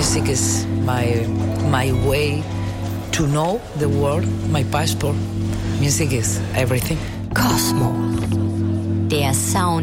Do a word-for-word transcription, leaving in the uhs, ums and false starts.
music is my my way to know the world, my passport. Music is everything. Cosmo. Der Sound